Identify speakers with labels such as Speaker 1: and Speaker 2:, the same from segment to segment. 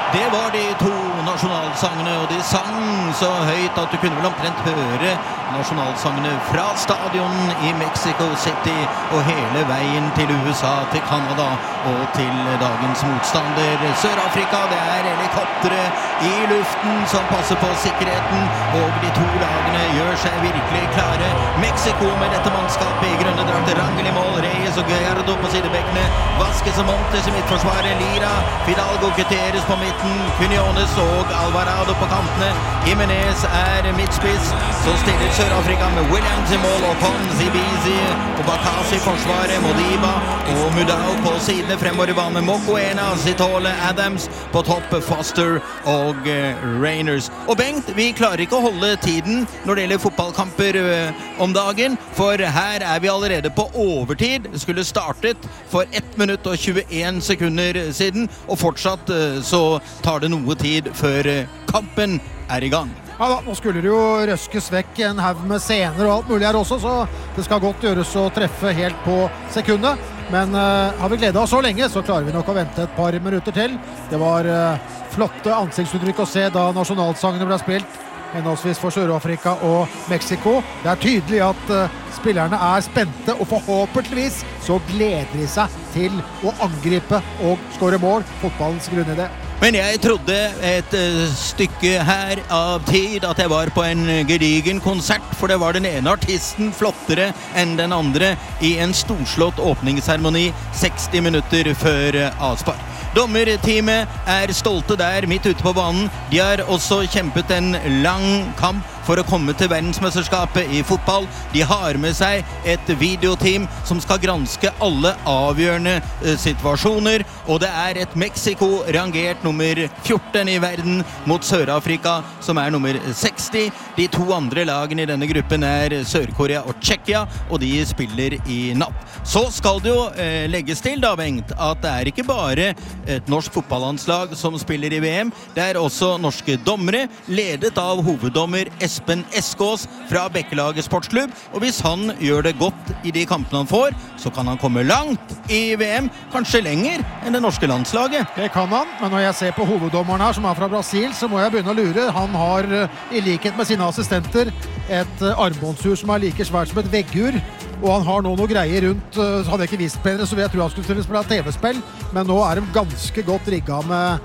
Speaker 1: Det var de to nasjonalsangene, og de sang så høyt at du kunne vel omtrent høre nasjonalsangene fra stadion i Mexico City og hele veien til USA, til Canada og til dagens motstander Sør-Afrika. Det helikoptere i luften som passer på sikkerheten, og de to lagene gjør seg virkelig klare. Mexico med dette mannskapet i grønne drakter, Rangel i mål, Reyes og Gallardo på sidebekkene, Vasquez og Montes i midtforsvaret, Lira, Fidalgo, Gutierrez på midten, Quinones og Alvarado på kantene. Jimenez midtspiss, så stiller Sør-Afrika med Williams i mål, og Zibizi og Bakasi i forsvaret, Modiba og Mudau på sidene fremover i banen, Mokoena, Zitole, Adams på topp, Foster og Rainers. Og Bengt, vi klarer ikke å holde tiden når det gjelder fotballkamper om dagen, for her vi allerede på overtid. Det skulle startet for 1 minutt og 21 sekunder siden, og fortsatt så tar det noe tid før kampen i gang.
Speaker 2: Ja da, nå skulle det jo røskes vekk en haug med scener og alt mulig her også, så det skal godt gjøres å treffe helt på sekundet. Men har vi gledet oss så lenge, så klarer vi nok å vente et par minutter til. Det var flotte ansiktsuttrykk å se da nasjonalsangene ble spilt, henholdsvis for Sør-Afrika og Mexico. Det tydelig at spillerne spente, og forhåpentligvis så gleder de seg til å angripe og skåre mål. Fotballens grunnidé.
Speaker 1: Men jeg trodde et stykke her av tid at jeg var på en gedigen konsert, for det var den ene artisten flottere enn den andre i en storslått åpningsseremoni 60 minutter før avspark. Dommerteamet stolte der midt ute på banen. De har også kjempet en lang kamp for å komme til verdensmesterskapet i fotball. De har med seg et videoteam som skal granske alle avgjørende situasjoner, og det et Mexico rangert nummer 14 i verden mot Sør-Afrika, som nummer 60. De to andre lagene i denne gruppen Sør-Korea og Tsjekkia, og de spiller i natt. Så skal det jo legges til da, Bengt, at det ikke bare et norsk fotballandslag som spiller i VM, det også norske dommere, ledet av hoveddommer Espen Eskås fra Bekkelaget Sportsklubb, og hvis han gjør det godt i de kampene han får, så kan han komme langt i VM, kanskje lenger enn det norske landslaget.
Speaker 2: Det kan han, men når jeg ser på hoveddommeren her, som fra Brasil, så må jeg begynne å lure. Han har, i likhet med sine assistenter, et armbåndsur som like svært som et veggur, og han har nå noe greier rundt. Hadde jeg ikke visst bedre, så jeg tror han skulle spille TV-spill, men nå de ganske godt rigget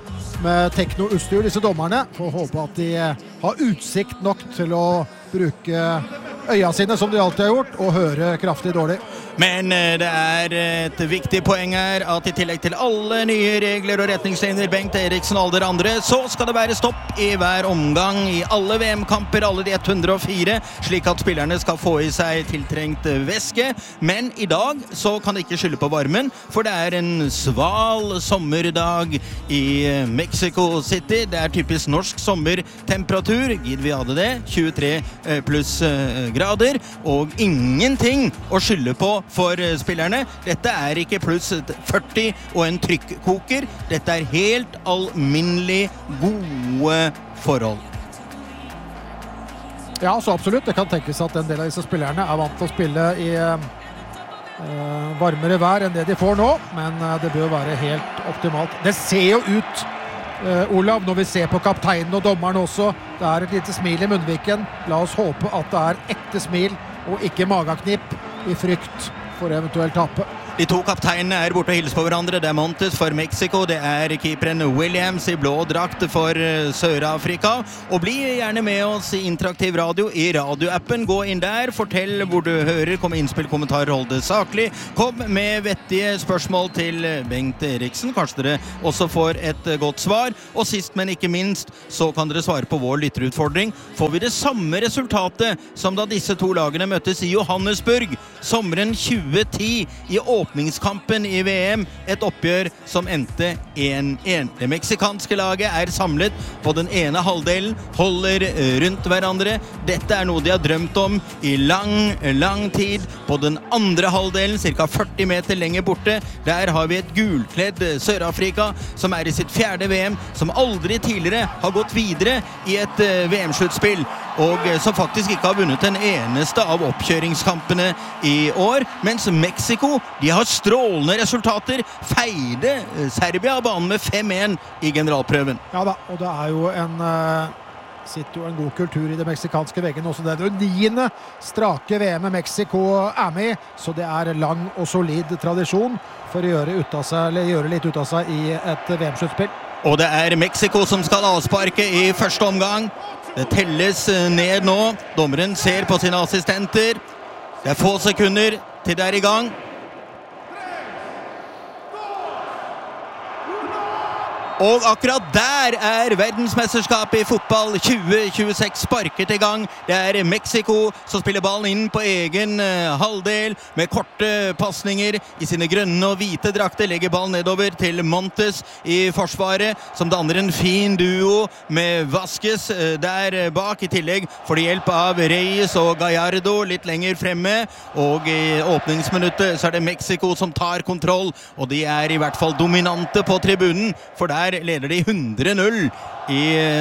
Speaker 2: med teknoutstyr, disse dommerne. Får håpe at de har utsikt nok til å bruke øya sine, som de alltid har gjort, og høre kraftig dårlig.
Speaker 1: Men det et viktig poeng her, at i tillegg til alle nye regler og retningslinjer, Bengt Eriksen og alle dere andre, så skal det være stopp i hver omgang i alle VM-kamper, alle de 104, slik at spillerne skal få i seg tiltrengt væske. Men i dag så kan de ikke skylde på varmen, for det en sval sommerdag i Mexico City. Det typisk norsk sommertemperatur, gitt vi hadde det, 23 pluss grader, og ingenting å skylde på for spillerne. Dette ikke pluss 40 og en trykkoker. Dette helt alminnelig gode forhold.
Speaker 2: Ja, så absolutt. Det kan tenkes at en del av disse spillerne vant til å spille i varmere vær enn det de får nå, men det bør være helt optimalt. Det ser jo ut, Olav, når vi ser på kapteinen og dommeren også. Det et lite smil i munnviken. La oss håpe at det ekte smil og ikke magaknip i frykt for eventuelt tape.
Speaker 1: De to kapteinene borte og hilser på hverandre. Det Montes for Mexico, det keeperen Williams i blå drakt for Sør-Afrika. Og bli gjerne med oss i interaktiv radio i radioappen. Gå inn der, fortell hvor du hører, kom med innspill, kommentarer, hold det saklig. Kom med vettige spørsmål til Bengt Eriksen. Kanskje dere også får et godt svar. Og sist, men ikke minst, så kan dere svare på vår lytterutfordring. Får vi det samme resultatet som da disse to lagene møttes i Johannesburg sommeren 2010 i åpningskampen i VM, et oppgjør som endte 1-1. Det meksikanske laget samlet på den ene halvdelen, holder rundt hverandre. Dette noe de har drømt om i lang tid. På den andre halvdelen, cirka 40 meter lenger borte, der har vi et gulkledd Sør-Afrika, som i sitt 4. VM, som aldri tidligere har gått videre i et VM-sluttspill, og som faktisk ikke har vunnet en eneste av oppkjøringskampene i år, mens Mexico, de har strålende resultater. Feide Serbia av banen med 5-1 i generalprøven.
Speaker 2: Ja da, og det jo sitter jo en god kultur i det meksikanske veggen også. Det det 9. strake VM Mexico med i, så det lang og solid tradisjon for å gjøre litt ut av seg i et VM-sluttspill.
Speaker 1: Og det Mexico som skal avsparke i første omgang. Det telles ned nå. Dommeren ser på sine assistenter. Det få sekunder til det i gang. Og akkurat der verdensmesterskapet i fotball 2026 sparket i gang. Det Mexico som spiller ballen inn på egen halvdel med korte passninger i sine grønne og hvite drakter. Legger ballen nedover til Montes i forsvaret, som danner en fin duo med Vasquez der bak. I tillegg får de hjelp av Reyes og Gallardo litt lenger fremme. Og i åpningsminuttet så det Mexico som tar kontroll, og de i hvert fall dominante på tribunen, for der leder de 100-0 i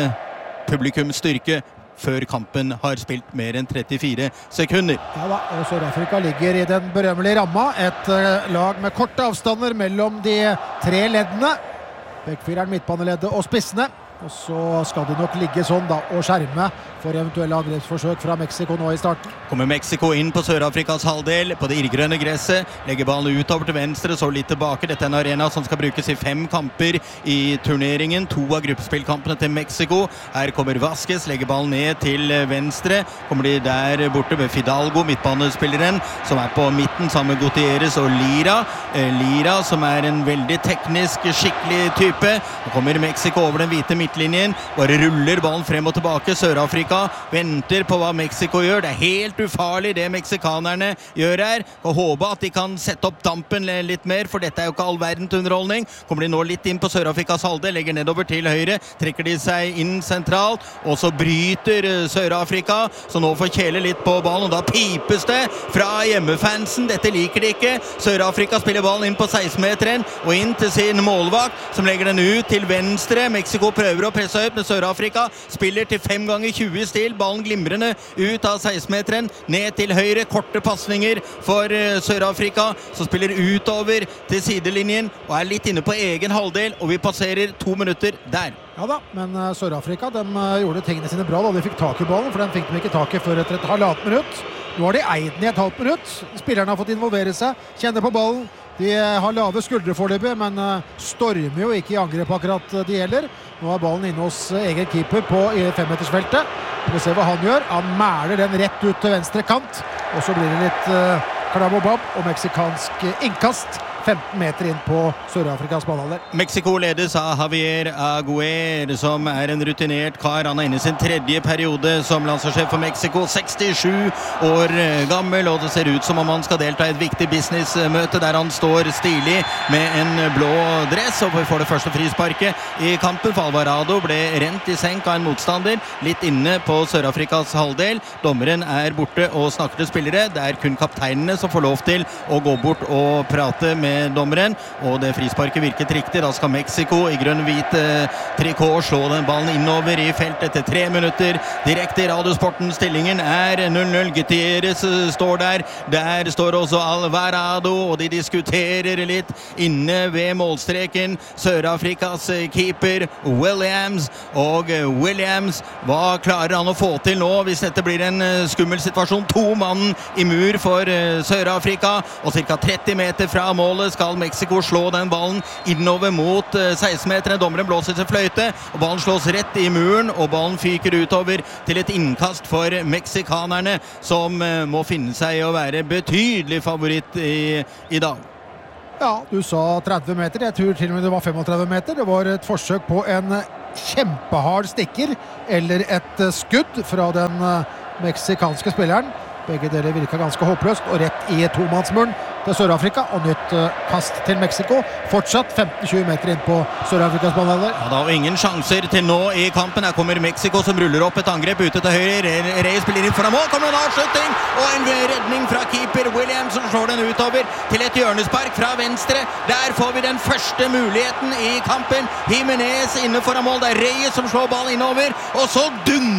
Speaker 1: publikumsstyrke før kampen har spilt mer enn 34 sekunder.
Speaker 2: Ja da, og Sør-Afrika ligger i den berømmelige ramma. Et lag med korte avstander mellom de 3 leddene. Bekkfireren, midtbaneleddet og spissene. Og så skal de nok ligge sånn da, og skjerme for eventuelle angrepsforsøk fra Mexico nå i starten.
Speaker 1: Kommer Mexico inn på Sør-Afrikas halvdel, på det irrgrønne gresset, legger ballen utover til venstre, så litt tilbake. Dette en arena som skal brukes i 5 kamper i turneringen. 2 av gruppespillkampene til Mexico. Her kommer Vasquez, legger ballen ned til venstre. Kommer de der borte ved Fidalgo, midtbanespilleren, som på midten sammen med Gutierrez og Lira. Lira, som en veldig teknisk, skikkelig type. Nå kommer Mexico over den hvite midtlinjen, bare ruller ballen frem og tilbake. Sør-Afrika venter på hva Mexico gjør. Det helt ufarlig det meksikanerne gjør her, og håper at de kan sette opp dampen litt mer, for dette jo ikke all verdens underholdning. Kommer de nå litt inn på Sør-Afrikas halvdel, legger nedover til høyre, trekker de seg inn sentralt, og så bryter Sør-Afrika, så nå får kjele litt på ballen, og da pipes det fra hjemmefansen. Dette liker de ikke. Sør-Afrika spiller ballen inn på 16-meteren, og inn til sin målvakt, som legger den ut til venstre. Mexico prøver å presse ut, men Sør-Afrika spiller til 5 ganger 20 stil, ballen glimrende ut av 16-meteren, ned til høyre, korte passninger for Sør-Afrika, som spiller utover til sidelinjen, og litt inne på egen halvdel, og vi passerer 2 minutter der.
Speaker 2: Ja da, men Sør-Afrika, de gjorde tingene sine bra da de fikk tak i ballen, for den fikk de ikke tak i før etter et halvannet minutt. Nå har de eid den i et halvt minutt. Spillerne har fått involvere seg, kjenner på ballen. De har lave skuldre foreløpig, men stormer jo ikke i angrep akkurat de gjelder. Nå ballen inne hos egen keeper på 5-metersfeltet. Vi får se hva han gjør. Han mæler den rett ut til venstre kant, og så blir det litt klabb og babb og meksikansk innkast. 15 meter inn på Sør-Afrikas ballhalder.
Speaker 1: Mexico ledes av Javier Aguer, som en rutinert kar. Han inne i sin 3. periode som landslagssjef for Mexico. 67 år gammel, og det ser ut som om han skal delta i et viktig businessmøte der han står stilig med en blå dress, og vi får det første frisparket i kampen. For Alvarado ble rent i senk av en motstander litt inne på Sør-Afrikas halvdel. Dommeren borte og snakker til spillere. Det kun kapteinene som får lov til å gå bort og prate med dommeren, og det frisparket virket riktig. Da skal Mexico i grønn-hvit trikot slå den ballen innover i feltet etter 3 minutter. Direkte i Radiosporten. Stillingen 0-0. Gutierrez står der. Der står også Alvarado, og de diskuterer litt inne ved målstreken. Sør-Afrikas keeper Williams, og Williams, hva klarer han å få til nå hvis dette blir en skummel situasjon? 2 mann i mur for Sør-Afrika, og cirka 30 meter fra målet skal Mexico slå den ballen innover mot 16-meteren. Dommeren blåser til fløyte, og ballen slås rett i muren, og ballen fyker utover til et innkast for meksikanerne, som må finne seg å være betydelig favoritt i dag.
Speaker 2: Ja, du sa 30 meter. Jeg tror til og med det var 35 meter. Det var et forsøk på en kjempehard stikker, eller et skudd fra den meksikanske spilleren. Begge deler virker ganske håpløst, og rett i 2-mannsmuren til Sør-Afrika, og nytt kast til Mexico. Fortsatt 15-20 meter inn på Sør-Afrikas ballhalder.
Speaker 1: Ja, da og ingen sjanser til nå i kampen. Her kommer Mexico som ruller opp et angrep ute til høyre. Reyes spiller inn foran mål, kommer en avslutning, og en redning fra keeper Williams som slår den utover til et hjørnespark fra venstre. Der får vi den første muligheten i kampen. Jimenez inne foran mål, det Reyes som slår ballen innover, og så dundrer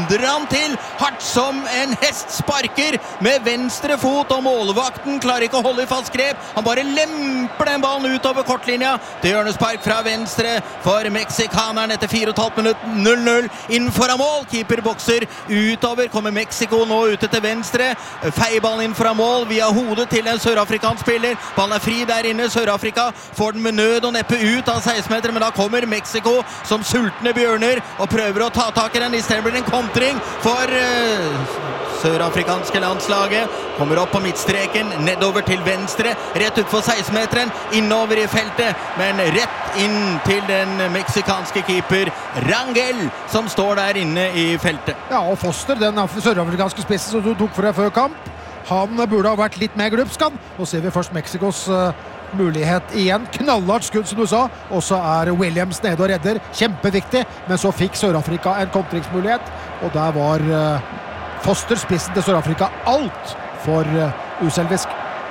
Speaker 1: dundrer han til hardt som en hest sparker med venstre fot, og målvakten klarer ikke å holde i fast grep. Han bare lemper den ballen utover kortlinja til hjørnespark fra venstre for meksikaneren etter 4,5 minutter. 0-0 innenfor av mål. Keeper bokser utover, kommer Mexico nå ute til venstre, feiballen innenfor av mål via hodet til en sørafrikansk spiller. Ballen fri der inne, Sør-Afrika får den med nød og neppe ut av 16-meter, men da kommer Mexico som sultne bjørner og prøver å ta tak i den. I stedet blir det en kontring for sørafrikanske landslaget. Kommer opp på midtstreken, nedover til venstre, rett ut for 16-meteren, innover i feltet, men rett inn til den meksikanske keeper Rangel, som står der inne i feltet.
Speaker 2: Ja, og Foster, den sørafrikanske spissen som du tok for deg før kamp, han burde ha vært litt mer glupskan. Nå ser vi først Mexikos mulighet igjen. Knallhardt skudd, som du sa, og så Williams nede og redder. Kjempeviktig, men så fikk Sør-Afrika en kontringsmulighet, og der var Foster, spissen til Sør-Afrika, alt for uselvisk.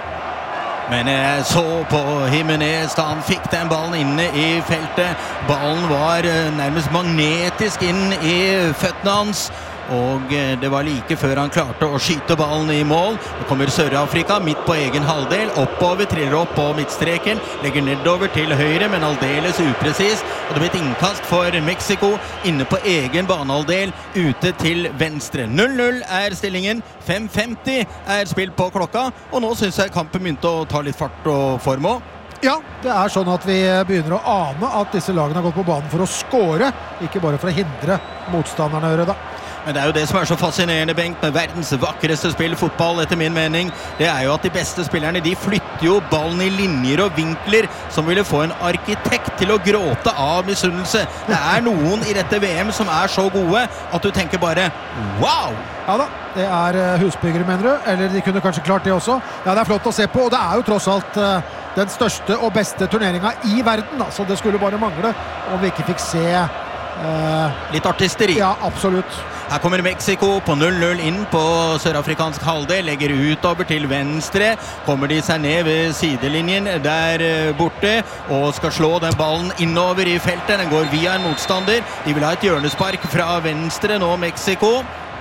Speaker 1: Men jeg så på Jimenez da han fikk den ballen inne i feltet. Ballen var nærmest magnetisk inn i føttene hans, og det var like før han klarte å skyte ballen i mål. Nå kommer Sør-Afrika midt på egen halvdel, oppover, triller opp på midtstreken, legger nedover til høyre, men aldeles upresis, og det blir et innkast for Mexico inne på egen banehalvdel, ute til venstre. 0-0 stillingen, 5:50 spilt på klokka, og nå synes jeg kampen begynte å ta litt fart og form også.
Speaker 2: Ja, det sånn at vi begynner å ane at disse lagene har gått på banen for å score, ikke bare for å hindre motstanderne å gjøre det.
Speaker 1: Men det jo det som så fascinerende, Bengt, med verdens vakreste spill fotball, etter min mening. Det jo at de beste spillerne, de flytter jo ballen i linjer og vinkler som ville få en arkitekt til å gråte av misunnelse. Det noen i dette VM som så gode at du tenker bare, wow!
Speaker 2: Ja da, det husbyggere, mener du? Eller de kunne kanskje klart det også. Ja, det flott å se på, og det jo tross alt den største og beste turneringen i verden, da. Så det skulle bare mangle om vi ikke fikk se
Speaker 1: litt artisteri.
Speaker 2: Ja, absolutt.
Speaker 1: Her kommer Mexico på 0-0 inn på sørafrikansk halvdel, legger utover til venstre, kommer de seg ned ved sidelinjen der borte, og skal slå den ballen innover i feltet. Den går via en motstander. De vil ha et hjørnespark fra venstre nå, Mexico.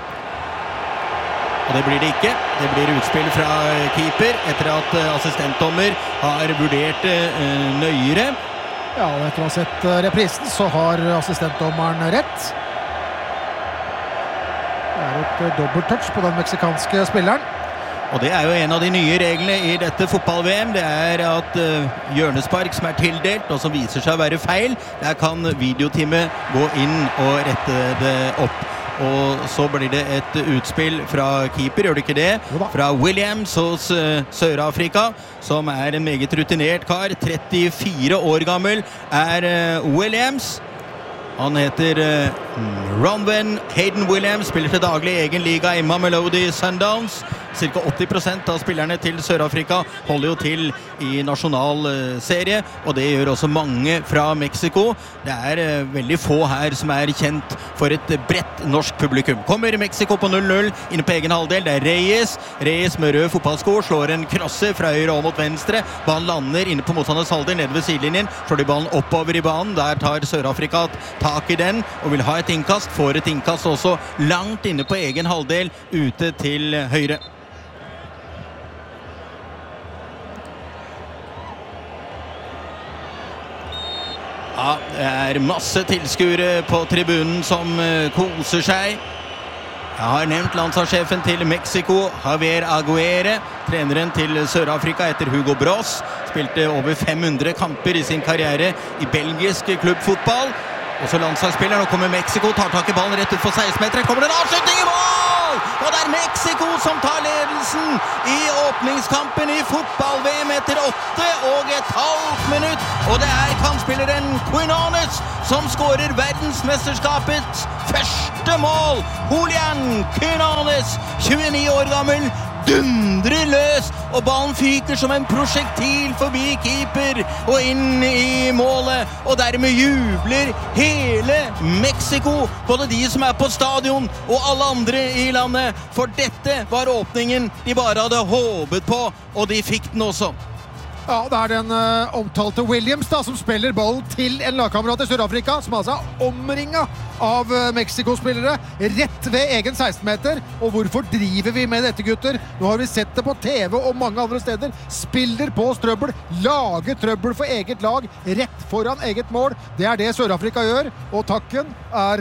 Speaker 1: Og det blir det ikke. Det blir utspill fra keeper, etter at assistentdommer har vurdert nøyere.
Speaker 2: Ja, og etter å ha sett reprisen, så har assistentdommeren rett. Det et dobbelttouch på den meksikanske spilleren.
Speaker 1: Og det jo en av de nye reglene i dette fotball-VM. Det at hjørnespark som tildelt, og som viser seg å være feil, der kan videoteamet gå inn og rette det opp. Og så blir det et utspill fra keeper, gjør det ikke det? Fra Williams hos Sør-Afrika, som en meget rutinert kar. 34 år gammel Williams. Han heter Ronwen Hayden Williams, spiller til daglig i egen liga i Mamelodi Sundowns. Cirka 80% av spillerne til Sør-Afrika holder jo til i nasjonal serie, og det gjør også mange fra Mexico. Det veldig få her som kjent for et bredt norsk publikum. Kommer Mexico på 0-0 inne på egen halvdel. Det Reyes. Reyes med rød fotballsko slår en krosser fra høyre og mot venstre. Ballen lander inne på motstanders halvdel nede ved sidelinjen. Slår de ballen oppover i banen. Der tar Sør-Afrika tak i den og vil ha et innkast. Får et innkast også langt inne på egen halvdel ute til høyre. Ja, det masse tilskuere på tribunen som koser seg. Jeg har nevnt landslagssjefen til Mexico, Javier Aguirre, treneren til Sør-Afrika etter Hugo Bross. Spilte over 500 kamper i sin karriere i belgisk klubbfotball. Også landslagsspiller, nå kommer Mexico, tar tak i ballen rett ut for 16-meteren. Kommer en avslutning i mål! Og det Mexico som tar ledelsen i åpningskampen i fotball-VM etter 8,5 minutt. Og det kantspilleren Quinones som skårer verdensmesterskapets første mål. Julian Quinones, 29 år gammel, dundrer løs, og ballen fyker som en prosjektil forbi keeper og inn i målet, og dermed jubler hele Mexico, både de som på stadion og alle andre i landet, for dette var åpningen de bare hadde håpet på, og de fikk den også.
Speaker 2: Ja, det den omtalte Williams da, som spiller ball til en lagkamerat i Sør-Afrika, som altså omringet av Mexico-spillere rett ved egen 16-meter. Og hvorfor driver vi med dette, gutter? Nå har vi sett det på TV og mange andre steder. Spiller på trøbbel, lager trøbbel for eget lag, rett foran eget mål. Det det Sør-Afrika gjør, og takken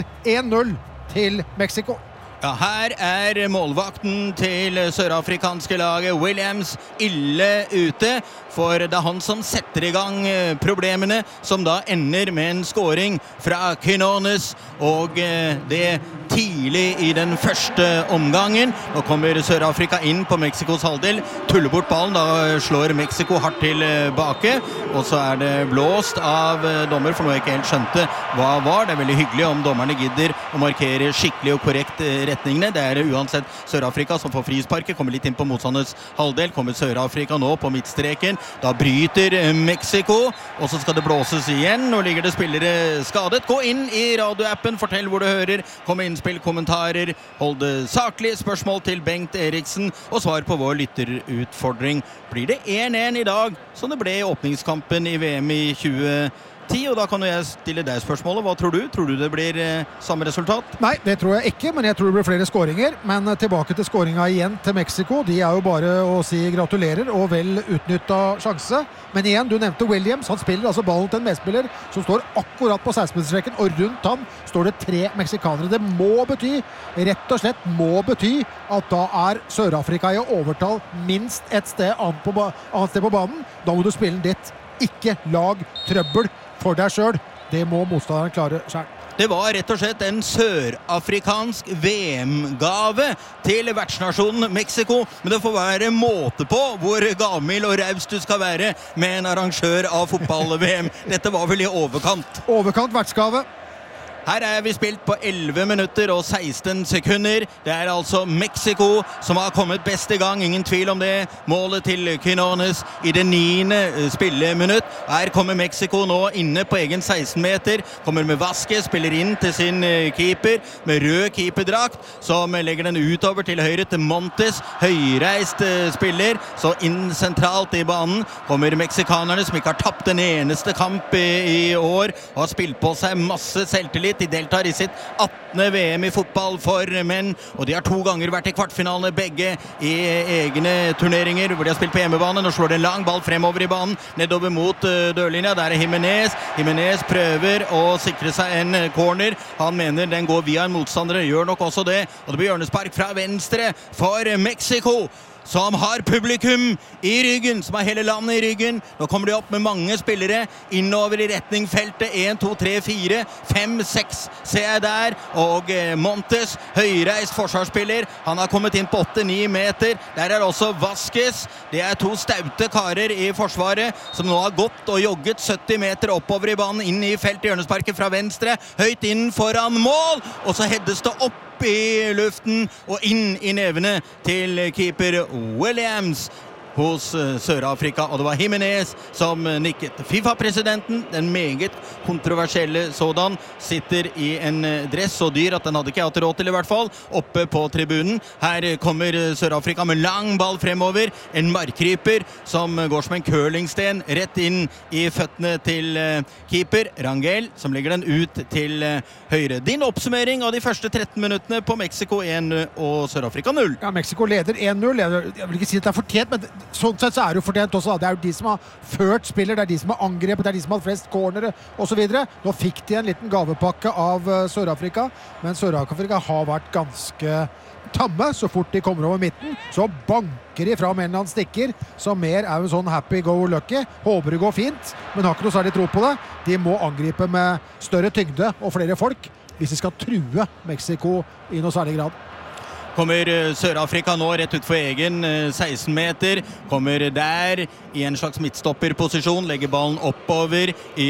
Speaker 2: 1-0 til Mexico.
Speaker 1: Ja, her målvakten til sørafrikanske laget Williams ille ute, for det han som setter i gang problemene, som da ender med en scoring fra Quinones, og det tidlig i den første omgangen. Nå kommer Sør-Afrika inn på Mexikos halvdel, tuller bort ballen, da slår Mexico hardt tilbake, og så det blåst av dommer, for noe jeg ikke helt skjønte hva var. Det veldig hyggelig om dommerne gidder å markere skikkelig og korrekt retningene. Det uansett Sør-Afrika som får frisparket, kommer litt inn på motstanders halvdel, kommer Sør-Afrika nå på midtstreken, da bryter Mexico, og så skal det blåses igjen. Nå ligger det spillere skadet. Gå inn i radioappen, fortell hvor du hører, kom innspill, kommentarer, hold det saklig, spørsmål til Bengt Eriksen, og svar på vår lytterutfordring. Blir det 1-1 i dag, som det ble i åpningskampen i VM i 2010, og da kan jeg stille deg spørsmålet. Hva tror du? Tror du det blir samme resultat?
Speaker 2: Nei, det tror jeg ikke, men jeg tror det blir flere skåringer. Men tilbake til skåringa igjen til Mexico. De jo bare å si gratulerer og vel utnyttet sjanse. Men igjen, du nevnte Williams. Han spiller altså ballen til en medspiller som står akkurat på 16-meterstreken, og rundt han står det 3 meksikanere. Det må bety, rett og slett må bety, at da Sør-Afrika i overtall minst et sted annet sted på banen. Da må du spille ditt. Ikke lag trøbbel for deg selv. Det må motstanderen klare selv.
Speaker 1: Det var rett og slett en sørafrikansk VM-gave til vertsnasjonen Mexico, men det får være måte på hvor gavmild og raust du skal være med en arrangør av fotball-VM. Dette var vel i overkant.
Speaker 2: Overkant vertsgave.
Speaker 1: Her vi spilt på 11 minutter og 16 sekunder. Det altså Mexico som har kommet best i gang, ingen tvil om det. Målet til Quinones i det 9. spilleminutt. Her kommer Mexico nå inne på egen 16-meter. Kommer med Vasquez, spiller inn til sin keeper med rød keeperdrakt, som legger den utover til høyre til Montes. Høyreist spiller, så inn sentralt i banen. Kommer meksikanerne som ikke har tapt en eneste kamp i år, og har spilt på seg masse selvtillit. De deltar i sitt 18. VM i fotball for menn, og de har 2 ganger vært i kvartfinalene, begge i egne turneringer, hvor de har spilt på hjemmebane. Nå slår det en lang ball fremover i banen, nedover mot dørlinja. Der Jimenez. Jimenez prøver å sikre seg en corner. Han mener den går via en motstander, gjør nok også det, og det blir hjørnespark fra venstre for Mexico, som har publikum i ryggen, som har hele landet i ryggen. Nå kommer de opp med mange spillere innover i retning feltet. 1, 2, 3, 4, 5, 6 ser jeg der. Og Montes, høyreist forsvarsspiller. Han har kommet inn på 8-9 meter. Der også Vasquez. Det 2 staute karer i forsvaret, som nå har gått og jogget 70 meter oppover i banen, inn i feltet, hjørnesparket fra venstre, høyt inn foran mål, og så heddes det opp i luften og inn i nevene til keeper Williams hos Sør-Afrika, og det var Jimenez som nikket. FIFA-presidenten, den meget kontroversielle sådan, sitter i en dress så dyr at den hadde ikke hatt råd til i hvert fall, oppe på tribunen. Her kommer Sør-Afrika med lang ball fremover, en markryper som går som en curlingsten rett inn i føttene til keeper Rangel, som legger den ut til høyre. Din oppsummering av de første 13 minuttene på Mexico 1 og Sør-Afrika 0.
Speaker 2: Ja, Mexico leder 1-0. Jeg vil ikke si at det fortjent, men sånn sett så det jo fortjent også. Det jo de som har ført spiller, det de som har angrepet, det de som har flest cornere og så videre. Nå fikk de en liten gavepakke av Sør-Afrika, men Sør-Afrika har vært ganske tamme. Så fort de kommer over midten, så banker de fra mellom stikker, som mer jo sånn happy-go-lucky. Håper det går fint, men har ikke noe særlig tro på det. De må angripe med større tyngde og flere folk hvis de skal true Mexico i noe særlig grad.
Speaker 1: Kommer Sør-Afrika nå rett ut for egen 16 meter, kommer der i en slags midtstopperposisjon, legger ballen oppover i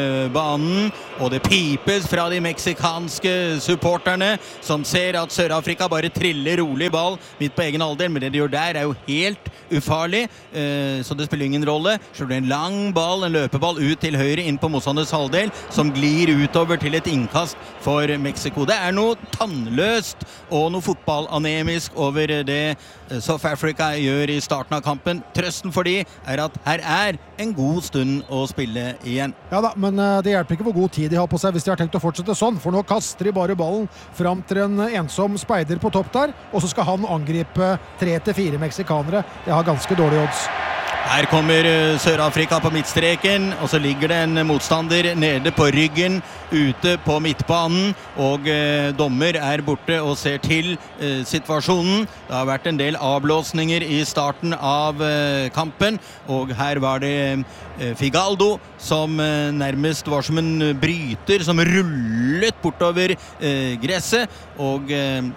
Speaker 1: banen, og det pipes fra de meksikanske supporterne, som ser at Sør-Afrika bare triller rolig ball midt på egen alder, men det de gjør der jo helt ufarlig, så det spiller ingen rolle. Så det en lang ball, en løpeball ut til høyre inn på motstanders halvdel, som glir utover til et innkast for Mexico. Det noe tannløst og noe fotball anemisk over det South Africa gjør i starten av kampen. Trøsten for de at her en god stund å spille igjen.
Speaker 2: Ja da, men det hjelper ikke hvor god tid de har på seg hvis de har tenkt å fortsette sånn, for nå kaster de bare ballen fram til en ensom speider på topp der, og så skal han angripe 3-4 meksikanere. Det har ganske dårlige odds.
Speaker 1: Her kommer Sør-Afrika på midtstreken, og så ligger det en motstander nede på ryggen, ute på midtbanen, og dommer borte og ser til situasjonen. Det har vært en del avblåsninger i starten av kampen, og her var det Figaldo som nærmest var som en bryter, som rullet bortover gresset, og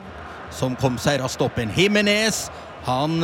Speaker 1: som kom seg raskt opp. En Jimenez, han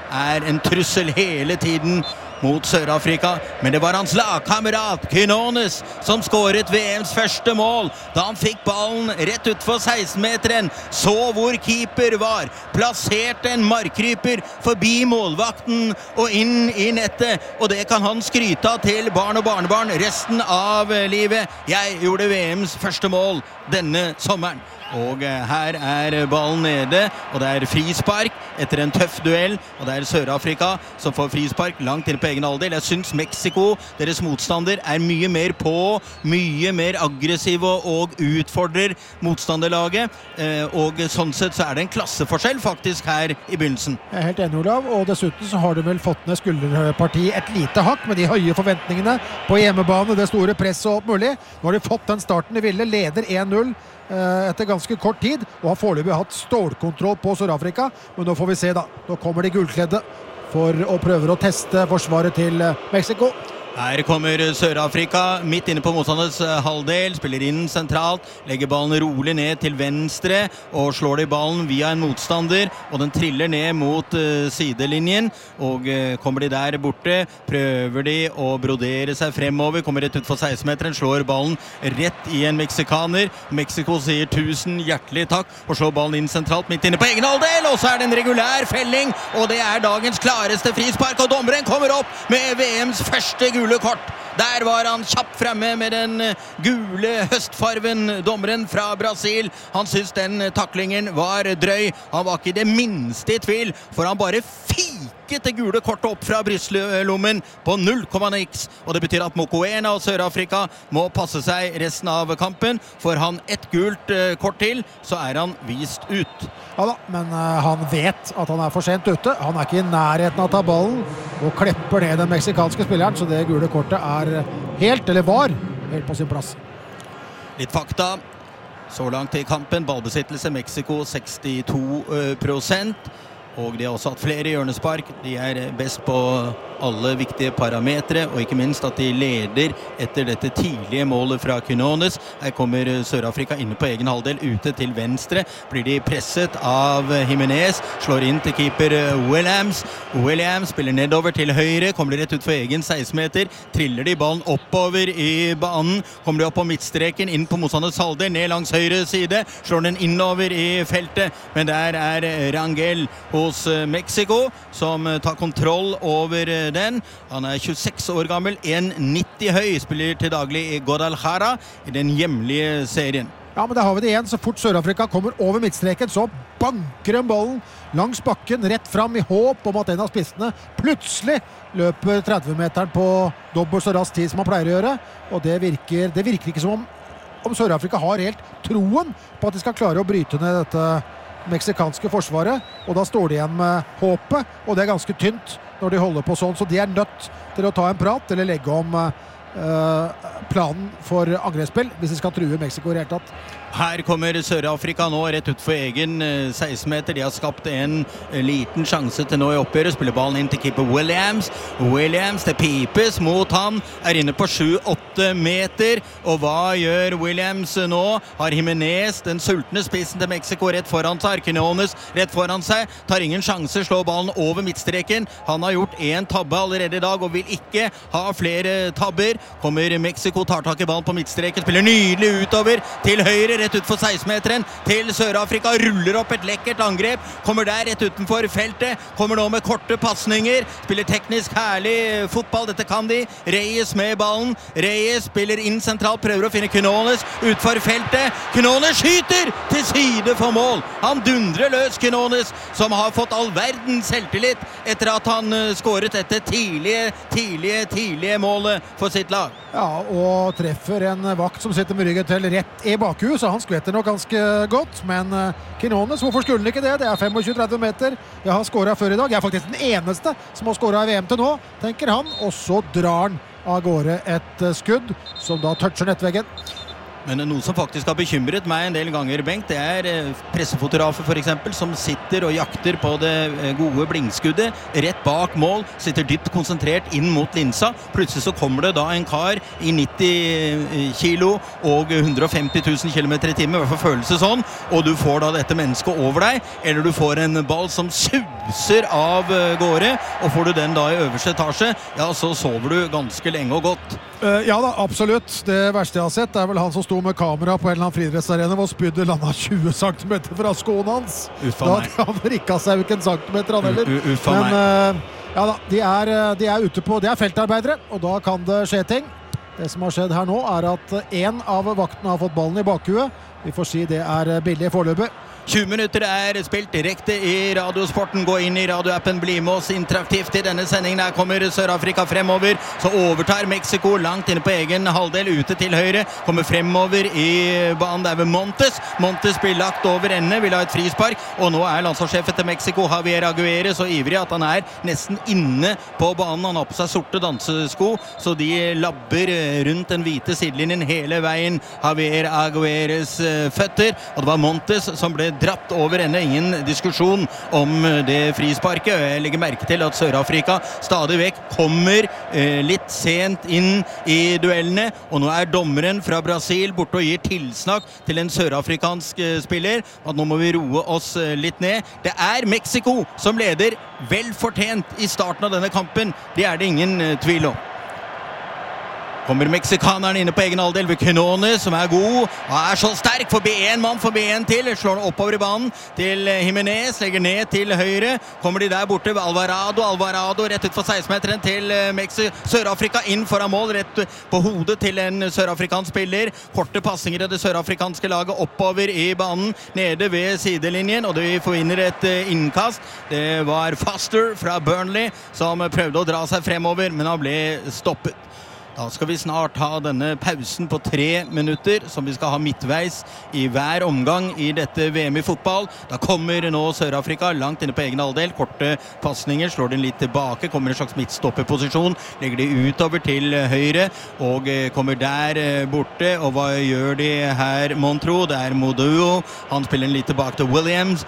Speaker 1: en trussel hele tiden mot Sør-Afrika, men det var hans lagkamerat Quinones som skåret VMs første mål da han fikk ballen rett utfor 16-meteren, så hvor keeper var, plasserte en markkryper forbi målvakten og inn i nettet, og det kan han skryte av til barn og barnebarn resten av livet. Jeg gjorde VMs første mål denne sommeren. Og her ballen nede, og det frispark etter en tøff duell, og det Sør-Afrika som får frispark langt inn på egen halvdel. Jeg synes Mexico, deres motstander, mye mer på, mye mer aggressive og utfordrer motstanderlaget, og sånn sett så det en klasseforskjell faktisk her i begynnelsen.
Speaker 2: Jeg helt enig, Olav, og dessuten så har du vel fått ned skulderpartiet et lite hakk med de høye forventningene på hjemmebane, det store presset og alt mulig. Nå har de fått den starten de ville, leder 1-0 etter ganske kort tid, og har foreløpig hatt stålkontroll på Sør-Afrika, men nå får vi se da. Nå kommer de gullkledde for å prøve å teste forsvaret til Mexico.
Speaker 1: Her kommer Sør-Afrika midt inne på motstanders halvdel, spiller inn sentralt, legger ballen rolig ned til venstre og slår de ballen via en motstander, og den triller ned mot sidelinjen, og kommer de der borte, prøver de å brodere seg fremover, kommer rett ut for 16-meteren, slår ballen rett i en meksikaner. Mexico sier 1000 hjertelig takk og slår ballen inn sentralt midt inne på egen halvdel, og så det en regulær felling, og det dagens klareste frispark, og dommeren kommer opp med VMs første gule kort. Der var han kjapt fremme med den gule høstfarven, dommeren fra Brasil. Han synes den taklingen var drøy. Han var ikke det minste i tvil, for han bare fiket det gule kortet opp fra brystlommen på 0,x. Og det betyr at Mokoena og Sør-Afrika må passe seg resten av kampen, for han et gult kort til, så han vist ut.
Speaker 2: Ja da, men han vet at han for sent ute. Han ikke i nærheten av å ta ballen, og klepper ned den meksikanske spilleren, så det gule kortet helt, eller var, helt på sin plass.
Speaker 1: Litt fakta. Så langt i kampen, ballbesittelse Mexico 62%, og de har også hatt flere hjørnespark. De best på alle viktige parametre, og ikke minst at de leder etter dette tidlige målet fra Quinones. Her kommer Sør-Afrika inne på egen halvdel, ute til venstre. Blir de presset av Jimenez, slår inn til keeper Williams. Williams spiller nedover til høyre, kommer rett ut for egen 16-meter, triller de ballen oppover i banen, kommer de opp på midtstreken, inn på motstanders halvdel, ned langs høyre side, slår den innover i feltet, men der Rangel hos Mexico, som tar kontroll over den. Han 26 år gammel, 1,90 høy, spiller til daglig i Guadalajara i den hjemlige serien.
Speaker 2: Ja, men der har vi det igjen. Så fort Sør-Afrika kommer over midtstreken, så banker de ballen langs bakken, rett fram i håp om at en av spissene plutselig løper 30-meteren på dobbelt så rask tid som han pleier å gjøre, og det virker ikke som om Sør-Afrika har helt troen på at de skal klare å bryte ned dette meksikanske forsvaret, og da står de igjen med håpet, og det ganske tynt når de holder på sånn, så de nødt til å ta en prat eller legge om planen for angrepsspill hvis de skal true Mexico i hele tatt.
Speaker 1: Her kommer Sør-Afrika nå rett ut for egen 16-meter. De har skapt en liten sjanse til nå i oppgjøret. Spiller ballen inn til keeper Williams. Williams, det pipes mot han. Inne på 7-8 meter. Og hva gjør Williams nå? Har Jimenez, den sultne spissen til Mexico, rett foran seg. Quinones rett foran seg. Tar ingen sjanse, slår ballen over midtstreken. Han har gjort en tabbe allerede i dag og vil ikke ha flere tabber. kommer Mexico, tar tak i ballen på midtstreken, spiller nydelig utover til høyre, rett ut for 16-meteren, til Sør-Afrika, ruller opp et lekkert angrep, kommer der rett utenfor feltet, kommer nå med korte passninger, spiller teknisk herlig fotball, dette kan de, Reyes med ballen, Reyes spiller inn sentralt, prøver å finne Quinones utfor feltet, Quinones skyter til side for mål, han dundrer løs Quinones, som har fått all verdens selvtillit etter at han skåret dette tidlige målet for sitt lag.
Speaker 2: Ja, og treffer en vakt som sitter med ryggen til rett i bakhuet, så han skvetter nok ganske godt, men Quinones, hvorfor skulle han ikke det? Det er 25-30 meter, jeg har skåret før i dag, jeg er faktisk den eneste som har skåret i VM til nå, tenker han, og så drar han av gårde et skudd som da toucher nettveggen.
Speaker 1: Men noe som faktisk har bekymret meg en del ganger, Bengt, det er pressefotografer for eksempel, som sitter og jakter på det gode blingskuddet rett bak mål, sitter dypt konsentrert inn mot linsa. Plutselig så kommer det da en kar i 90 kilo og 150 000 kilometer i timen, i hvert fall følelse sånn, og du får da dette mennesket over deg, eller du får en ball som suser av gårde, og får du den da i øverste etasje, ja, så sover du ganske lenge og godt.
Speaker 2: Ja da, absolutt. Det verste jeg har sett er vel han som sto med kamera på en eller annen friidrettsarena hvor spyddet landet 20 cm fra skoen hans. Da kan han rikka seg ikke en centimeter han heller. Men ja da, de er ute på, de er feltarbeidere, og da kan det skje ting. Det som har skjedd her nå er at en av vaktene har fått ballen i bakhuet. Vi får si det er billig foreløpig.
Speaker 1: 20 minutter er spilt direkte i Radiosporten. Gå inn i radioappen, bli med oss interaktivt i denne sendingen. Her kommer Sør-Afrika fremover, så overtar Mexico langt inne på egen halvdel, ute til høyre, kommer fremover i banen der ved Montes. Montes blir lagt over ende, vil ha et frispark, og nå er landslagssjefen til Mexico, Javier Aguirre, så ivrig at han er nesten inne på banen. Han har på seg sorte dansesko, så de labber rundt den hvite sidelinjen hele veien. Javier Aguirres føtter, og det var Montes som ble dratt over ende, ingen diskusjon om det frisparket. Jeg legger merke til at Sør-Afrika stadig vekk kommer litt sent inn i duellene, og nå er dommeren fra Brasil borte og gir tilsnakk til en sørafrikansk spiller, at nå må vi roe oss litt ned. Det er Mexico som leder vel fortjent i starten av denne kampen, det er det ingen tvil om. Kommer meksikaneren inne på egen halvdel ved Quinones, som er god, og er så sterk, forbi en mann, forbi en til, slår den oppover i banen til Jimenez, legger ned til høyre, kommer de der borte ved Alvarado rett ut for 16-meteren til Sør-Afrika, inn foran mål, rett på hodet til en sørafrikansk spiller, korte passinger av det sørafrikanske laget oppover i banen, nede ved sidelinjen, og de forvinner et innkast. Det var Foster fra Burnley som prøvde å dra seg fremover, men han ble stoppet. Da skal vi snart ha denne pausen på 3 minutter, som vi skal ha midtveis i hver omgang i dette VM i fotball. Da kommer nå Sør-Afrika langt inne på egen halvdel, korte passninger, slår den litt tilbake, kommer en slags midtstopperposisjon, legger de utover til høyre, og kommer der borte, og hva gjør de her, Montro? Det er Moduo, han spiller den litt tilbake til Williams,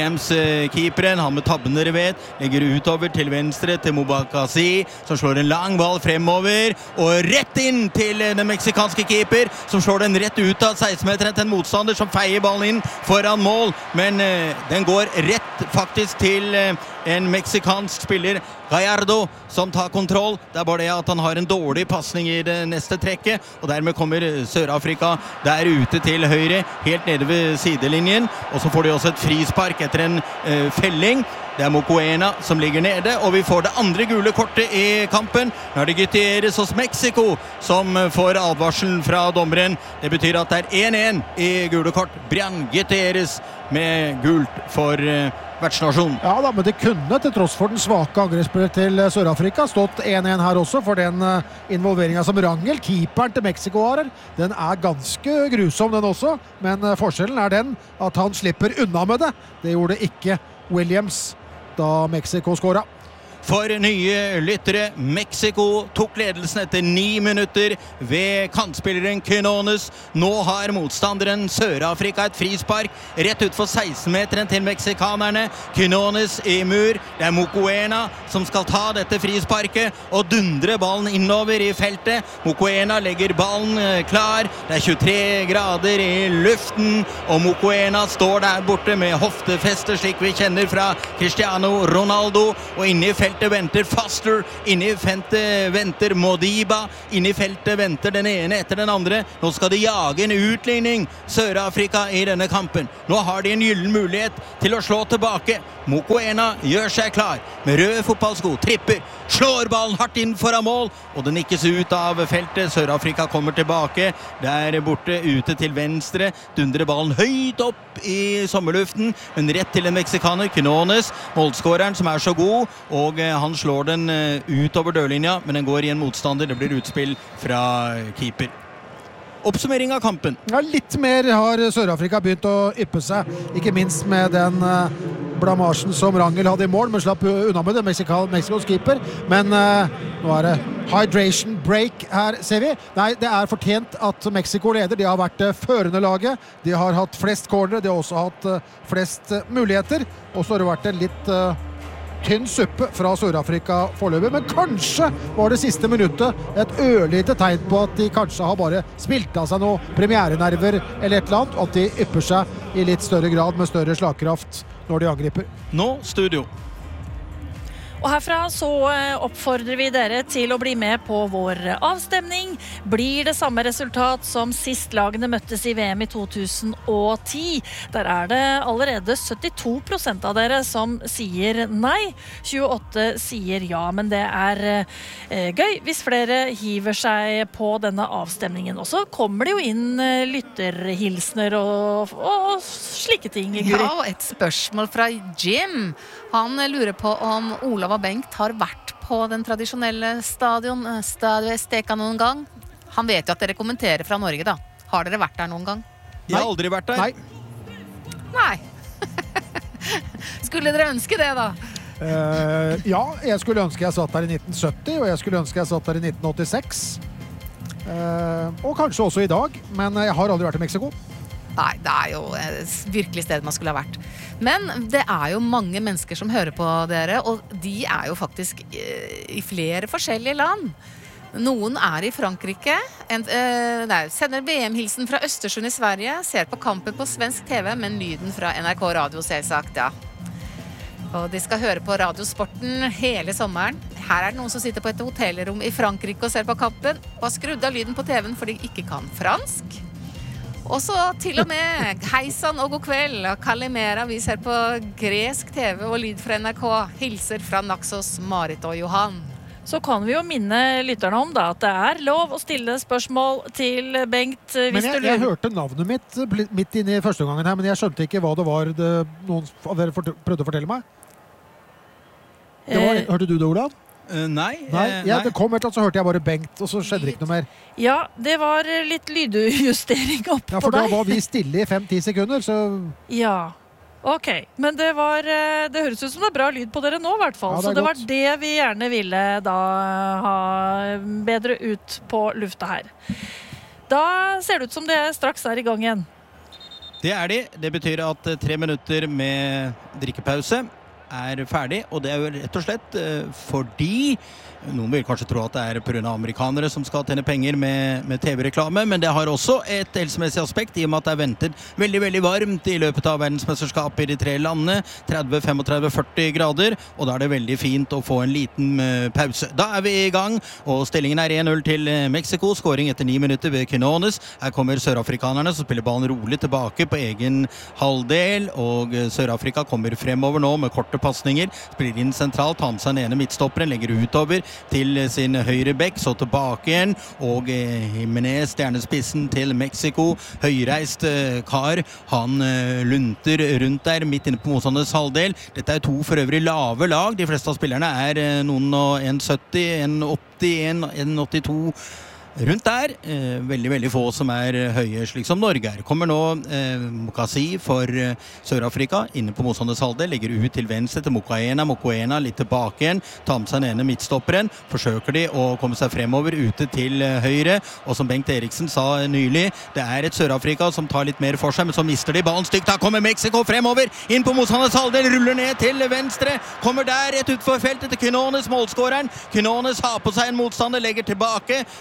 Speaker 1: keeperen, han med tabben dere vet, legger utover til venstre til Mobakasi, som slår en lang ball fremover, og rett inn til den meksikanske keeper, som slår den rett ut av 16-meteren til en motstander som feier ballen inn foran mål, men den går rett faktisk til en meksikansk spiller, Gallardo, som tar kontroll. Det er bare det at han har en dårlig passning i det neste trekket, og dermed kommer Sør-Afrika der ute til høyre, helt nede ved sidelinjen, og så får de også et frispark etter en felling. Det er Mokoena som ligger nede, og vi får det andre gule kortet i kampen. Nå er det Gutierrez hos Mexico som får advarselen fra dommeren. Det betyr at det er 1-1 i gule kort. Brian Gutierrez med gult for vertsnasjonen.
Speaker 2: Ja da, men det kunne til tross for den svake angrepsspillet til Sør-Afrika stått 1-1 her også, for den involveringen som Rangel, keeperen til Mexico har, den er ganske grusom den også, men forskjellen er den at han slipper unna med det. Det gjorde ikke Williams da Mexico skåret.
Speaker 1: For nye lyttere, Mexico tok ledelsen etter 9 minutter ved kantspilleren Quinones. Nå har motstanderen Sør-Afrika et frispark rett ut for 16-meteren til meksikanerne. Quinones i mur. Det er Mokoena som skal ta dette frisparket og dundre ballen innover i feltet. Mokoena legger ballen klar. Det er 23 grader i luften, og Mokoena står der borte med hoftefester slik vi kjenner fra Cristiano Ronaldo, og inne i feltet feltet venter Foster, inne i feltet venter Modiba, inne i feltet venter den ene etter den andre. Nå skal de jage en utligning, Sør-Afrika, i denne kampen. Nå har de en gyllen mulighet til å slå tilbake. Mokoena gjør seg klar med røde fotballsko, tripper, slår ballen hardt inn foran mål, og den nikkes ut av feltet. Sør-Afrika kommer tilbake, der borte ute til venstre, dundrer ballen høyt opp i sommerluften, men rett til en meksikaner, Quinones, målskåreren som er så god, og han slår den ut over dørlinja, men den går i en motstander. Det blir utspill fra keeper. Oppsummering av kampen.
Speaker 2: Ja, litt mer har Sør-Afrika begynt å yppe seg, ikke minst med den blamasjen som Rangel hadde i mål, men slapp unna med det, Mexicos keeper. Men nå er det hydration break her, ser vi. Nei, det er fortjent at Mexico leder. De har vært førende laget. De har hatt flest cornere, de har også hatt flest muligheter. Og så har det vært en litt tynn suppe fra Sør-Afrika foreløpig, men kanskje var det siste minuttet et ørlite tegn på at de kanskje har bare spilt av seg noe premierenerver eller et eller annet, og at de ypper seg i litt større grad med større slagkraft når de angriper.
Speaker 1: Nå studio.
Speaker 3: Og herfra så oppfordrer vi dere til å bli med på vår avstemning. Blir det samme resultat som sist lagene møttes i VM i 2010? Der er det allerede 72% av dere som sier nei. 28 sier ja, men det er gøy hvis flere hiver seg på denne avstemningen. Og så kommer det jo inn lytterhilsner og slike ting, Guri.
Speaker 4: Ja, og et spørsmål fra Jim. Han lurer på om Olav og Bengt har vært på den tradisjonelle Stadio Azteca noen gang. Han vet jo at dere kommenterer fra Norge da. Har dere vært der noen gang?
Speaker 1: Jeg har aldri vært der.
Speaker 4: Nei. Skulle dere ønske det da?
Speaker 2: Ja, jeg skulle ønske jeg satt der i 1970, og jeg skulle ønske jeg satt der i 1986. Og kanskje også i dag, men jeg har aldri vært i Mexico.
Speaker 4: Nei, det er jo et virkelig sted man skulle ha vært. Men det er jo mange mennesker som hører på dere, og de er jo faktisk i flere forskjellige land. Noen er i Frankrike, sender VM-hilsen fra Østersund i Sverige, ser på kampen på svensk TV, men lyden fra NRK Radio selvsagt, ja. Og de skal høre på Radiosporten hele sommeren. Her er det noen som sitter på et hotellrom i Frankrike og ser på kampen, og har skrudd av lyden på TV-en fordi de ikke kan fransk. Og så til og med heisan og god kveld, Kalimera, vi ser på gresk TV og lyd fra NRK. Hilser fra Naxos, Marit og Johan.
Speaker 3: Så kan vi jo minne lytterne om da, at det er lov å stille spørsmål til Bengt.
Speaker 2: Men jeg hørte navnet mitt inne i første gangen her, men jeg skjønte ikke hva det var noen av dere prøvde å fortelle meg. Hørte du det, Olav?
Speaker 1: Nei.
Speaker 2: Det kom et eller annet, så hørte jeg bare Bengt, og så skjedde det ikke noe mer.
Speaker 3: Ja, det var litt lydjustering opp på deg.
Speaker 2: Ja, for da var vi stille i 5-10 sekunder, så...
Speaker 3: Ja, ok. Men det høres ut som det er bra lyd på dere nå, i hvert fall.
Speaker 2: Ja,
Speaker 3: så det var det vi gjerne ville da ha bedre ut på lufta her. Da ser det ut som det straks er i gang igjen.
Speaker 1: Det er de. Det betyr at 3 minutter med drikkepause er ferdig, og det er jo rett og slett fordi noen vil kanskje tro at det er på grunn av amerikanere som skal tjene penger med TV-reklame, men det har også et helsemessig aspekt i og med at det er ventet veldig, veldig varmt i løpet av verdensmesterskapet i de 3 landene, 30, 35, 40 grader, og da er det veldig fint å få en liten pause. Da er vi i gang, og stillingen er 1-0 til Mexico, skåring etter 9 minutter ved Quinones. Her kommer sørafrikanerne som spiller ballen rolig tilbake på egen halvdel, og Sør-Afrika kommer fremover nå med korte passninger, spiller inn sentralt, tar med seg den ene midtstopperen, legger utover til sin høyre bekk, så tilbake igjen, og Jimenez, stjernespissen til Mexico, høyreist kar, han lunter rundt der, midt inne på motstanders halvdel. Dette er 2 for øvrig lave lag, de fleste av spillerne er noen 1,70, 1,80, 1,82, rundt der, veldig, veldig få som er høye, slik som Norge er. Kommer nå Mokasi for Sør-Afrika, inne på motstanders halvdel, legger ut til venstre til Mokoena litt tilbake igjen, tar med seg den ene midtstopperen, forsøker de å komme seg fremover ute til høyre, og som Bengt Eriksen sa nylig, det er et Sør-Afrika som tar litt mer for seg, men så mister de ballen stygt. Da kommer Mexico fremover, inn på motstanders halvdel, ruller ned til venstre, kommer der rett utfor feltet til Quinones, målskåreren. Quinones har på seg en motstander, legger tilbake, ute til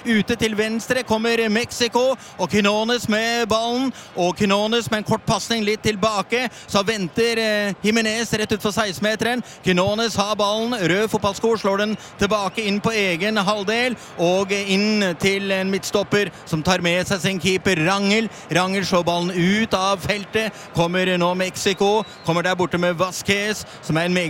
Speaker 1: til venstre kommer Mexico, og Quinones med ballen, og Quinones med en kort passning litt tilbake, så venter Jimenez rett ut for 16-meteren. Quinones har ballen, rød fotballsko, slår den tilbake inn på egen halvdel, og inn til en midtstopper som tar med seg sin keeper Rangel. Rangel slår ballen ut av feltet, kommer nå Mexico, kommer der borte med Vasquez, som en meget